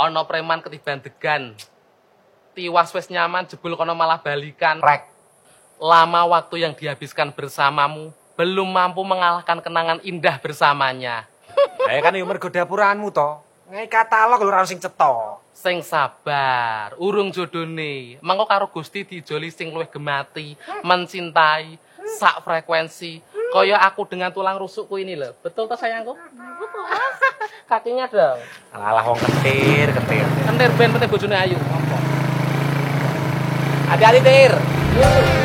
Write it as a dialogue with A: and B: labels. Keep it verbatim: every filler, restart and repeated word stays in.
A: Ono preman ketiban degan. Tiwas wes nyaman jebul kono malah balikan.
B: Rek.
A: Lama waktu yang dihabiskan bersamamu belum mampu mengalahkan kenangan indah bersamanya.
B: Eh kan yo mergo dapuranmu to. Ngai katalog lho ora sing cetha.
A: Sing sabar, urung jodone. Mangko karo Gusti dijoli sing luwih gemati, mencintai, sak frekuensi. Kaya aku dengan tulang rusukku ini loh. Betul toh sayangku? Kakinya dong.
B: Alah wong ketir, ketir.
A: Kentir ben penting bojone ayu.
B: Hati-hati, Tir.